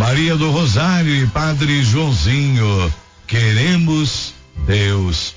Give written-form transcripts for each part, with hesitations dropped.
Maria do Rosário e Padre Joãozinho, queremos Deus.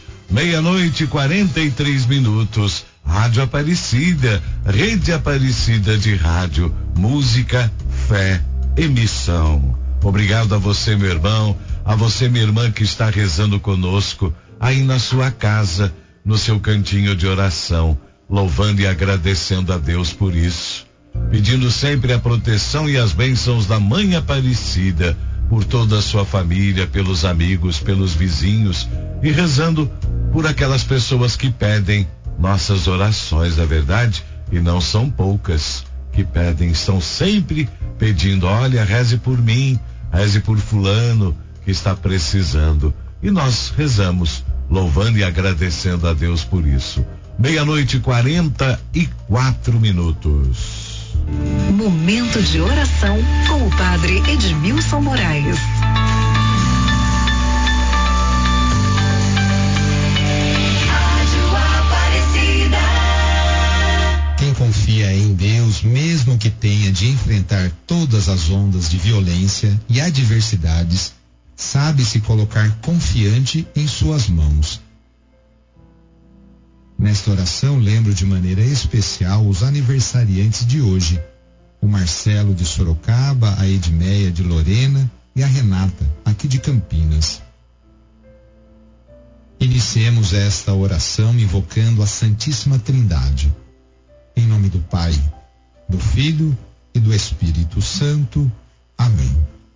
00:43. Rádio Aparecida, Rede Aparecida de Rádio, música, fé, emissão. Obrigado a você, meu irmão, a você, minha irmã, que está rezando conosco aí na sua casa, no seu cantinho de oração, louvando e agradecendo a Deus por isso, pedindo sempre a proteção e as bênçãos da Mãe Aparecida por toda a sua família, pelos amigos, pelos vizinhos, e rezando por aquelas pessoas que pedem nossas orações, é verdade? E não são poucas que pedem, estão sempre pedindo, olha, reze por mim, reze por fulano que está precisando. E nós rezamos, louvando e agradecendo a Deus por isso. 00:44. Momento de oração com o Padre Edmilson Moraes. Quem confia em Deus, mesmo que tenha de enfrentar todas as ondas de violência e adversidades, sabe se colocar confiante em suas mãos. Nesta oração, lembro de maneira especial os aniversariantes de hoje: o Marcelo de Sorocaba, a Edmeia de Lorena e a Renata, aqui de Campinas. Iniciemos esta oração invocando a Santíssima Trindade. Em nome do Pai, do Filho e do Espírito Santo. Amém.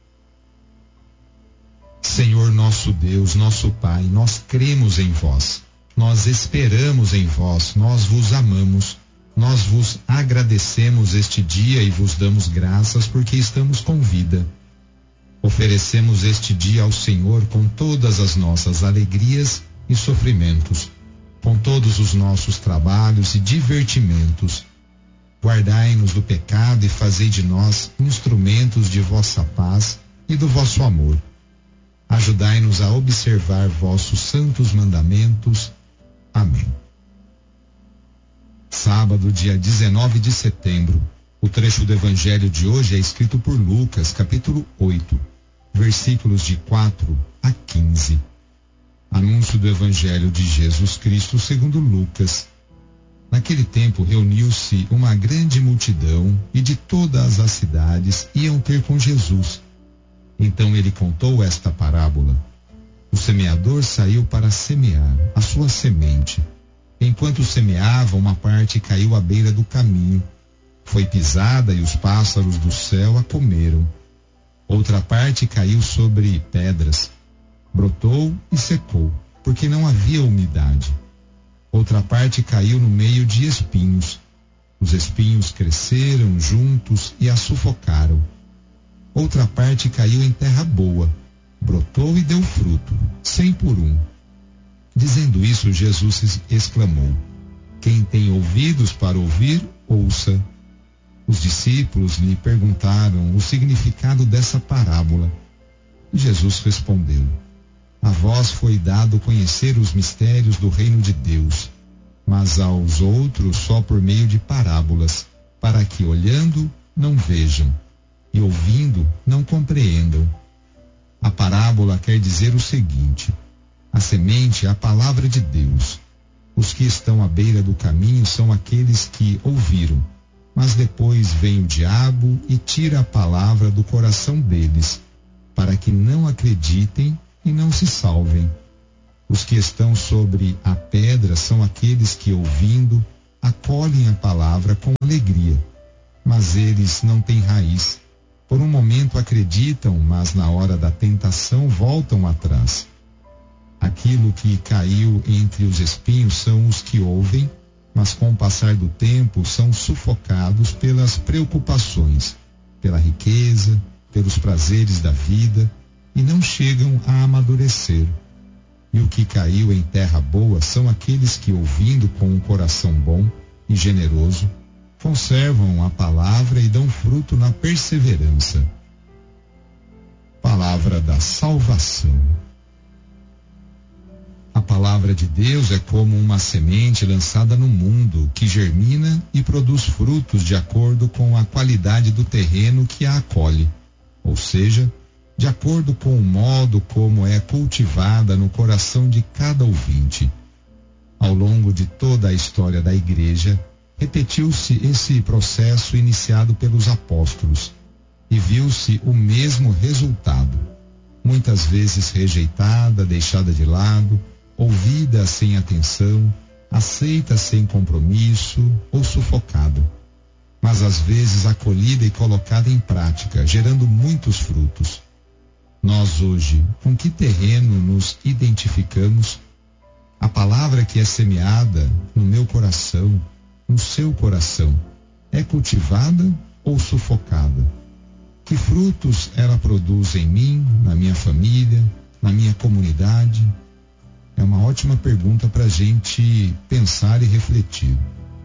Senhor nosso Deus, nosso Pai, nós cremos em vós, nós esperamos em vós, nós vos amamos, nós vos agradecemos este dia e vos damos graças porque estamos com vida. Oferecemos este dia ao Senhor com todas as nossas alegrias e sofrimentos, com todos os nossos trabalhos e divertimentos. Guardai-nos do pecado e fazei de nós instrumentos de vossa paz e do vosso amor. Ajudai-nos a observar vossos santos mandamentos. Amém. Sábado, dia 19 de setembro. O trecho do Evangelho de hoje é escrito por Lucas, capítulo 8, versículos de 4 a 15. Anúncio do Evangelho de Jesus Cristo segundo Lucas. Naquele tempo reuniu-se uma grande multidão e de todas as cidades iam ter com Jesus. Então ele contou esta parábola. O semeador saiu para semear a sua semente. Enquanto semeava, uma parte caiu à beira do caminho. Foi pisada e os pássaros do céu a comeram. Outra parte caiu sobre pedras. Brotou e secou, porque não havia umidade. Outra parte caiu no meio de espinhos. Os espinhos cresceram juntos e a sufocaram. Outra parte caiu em terra boa, brotou e deu fruto, 100 por 1. Dizendo isso, Jesus exclamou: quem tem ouvidos para ouvir, ouça. Os discípulos lhe perguntaram o significado dessa parábola. E Jesus respondeu: a vós foi dado conhecer os mistérios do reino de Deus, mas aos outros só por meio de parábolas, para que olhando não vejam e ouvindo não compreendam. A parábola quer dizer o seguinte: a semente é a palavra de Deus. Os que estão à beira do caminho são aqueles que ouviram, mas depois vem o diabo e tira a palavra do coração deles, para que não acreditem e não se salvem. Os que estão sobre a pedra são aqueles que, ouvindo, acolhem a palavra com alegria, mas eles não têm raiz. Por um momento acreditam, mas na hora da tentação voltam atrás. Aquilo que caiu entre os espinhos são os que ouvem, mas com o passar do tempo são sufocados pelas preocupações, pela riqueza, pelos prazeres da vida, e não chegam a amadurecer. E o que caiu em terra boa são aqueles que, ouvindo com um coração bom e generoso, conservam a palavra e dão fruto na perseverança. Palavra da salvação. A palavra de Deus é como uma semente lançada no mundo, que germina e produz frutos de acordo com a qualidade do terreno que a acolhe. ou seja, de acordo com o modo como é cultivada no coração de cada ouvinte. Ao longo de toda a história da Igreja, repetiu-se esse processo iniciado pelos apóstolos e viu-se o mesmo resultado. Muitas vezes rejeitada, deixada de lado, ouvida sem atenção, aceita sem compromisso ou sufocada, mas às vezes acolhida e colocada em prática, gerando muitos frutos. Nós hoje, com que terreno nos identificamos? A palavra que é semeada no meu coração, no seu coração, é cultivada ou sufocada? Que frutos ela produz em mim, na minha família, na minha comunidade? É uma ótima pergunta para a gente pensar e refletir.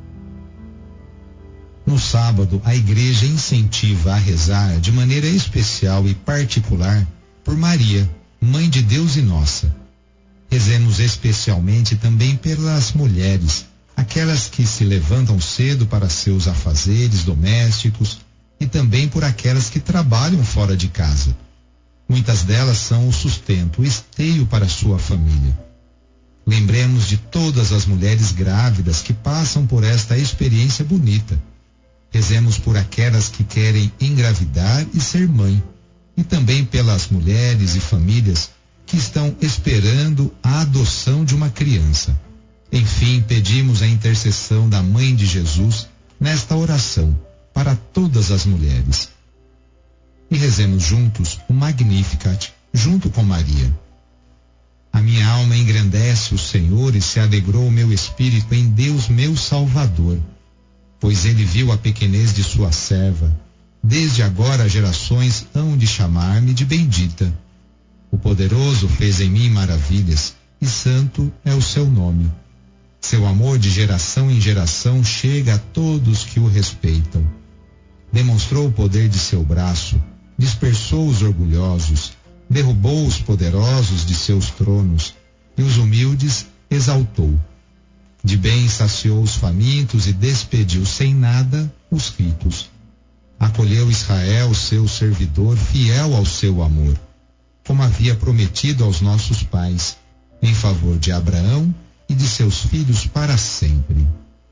No sábado, a igreja incentiva a rezar de maneira especial e particular por Maria, Mãe de Deus e nossa. Rezemos especialmente também pelas mulheres, aquelas que se levantam cedo para seus afazeres domésticos, e também por aquelas que trabalham fora de casa. Muitas delas são o sustento, o esteio para sua família. Lembremos de todas as mulheres grávidas que passam por esta experiência bonita. Rezemos por aquelas que querem engravidar e ser mãe, e também pelas mulheres e famílias que estão esperando a adoção de uma criança. Enfim, pedimos a intercessão da Mãe de Jesus nesta oração para todas as mulheres. E rezemos juntos o Magnificat, junto com Maria. A minha alma engrandece o Senhor e se alegrou o meu espírito em Deus meu Salvador, pois ele viu a pequenez de sua serva. Desde agora gerações hão de chamar-me de bendita. O poderoso fez em mim maravilhas, e santo é o seu nome. Seu amor de geração em geração chega a todos que o respeitam. Demonstrou o poder de seu braço, dispersou os orgulhosos, derrubou os poderosos de seus tronos, e os humildes exaltou. De bem saciou os famintos e despediu sem nada os ricos. Acolheu Israel, seu servidor, fiel ao seu amor, como havia prometido aos nossos pais, em favor de Abraão e de seus filhos para sempre.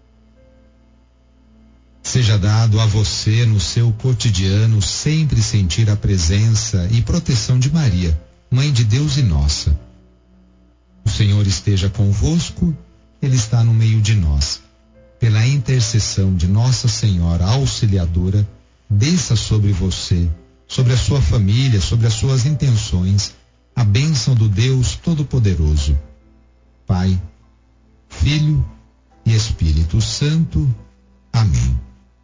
Seja dado a você no seu cotidiano sempre sentir a presença e proteção de Maria, Mãe de Deus e nossa. O Senhor esteja convosco, Ele está no meio de nós. Pela intercessão de Nossa Senhora Auxiliadora, desça sobre você, sobre a sua família, sobre as suas intenções, a bênção do Deus Todo-Poderoso, Pai, Filho e Espírito Santo. Amém.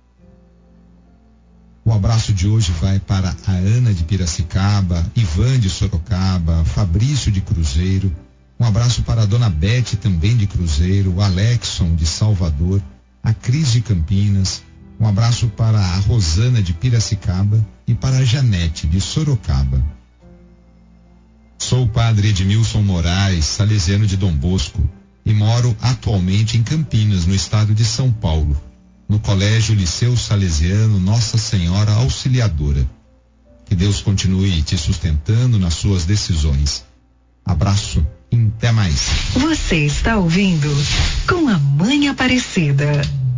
O abraço de hoje vai para a Ana de Piracicaba, Ivan de Sorocaba, Fabrício de Cruzeiro. Um abraço para a Dona Bete, também de Cruzeiro, o Alexson de Salvador, a Cris de Campinas. Um abraço para a Rosana de Piracicaba e para a Janete de Sorocaba. Sou o padre Edmilson Moraes, salesiano de Dom Bosco, e moro atualmente em Campinas, no estado de São Paulo, no Colégio Liceu Salesiano Nossa Senhora Auxiliadora. Que Deus continue te sustentando nas suas decisões. Abraço e até mais. Você está ouvindo Com a Mãe Aparecida.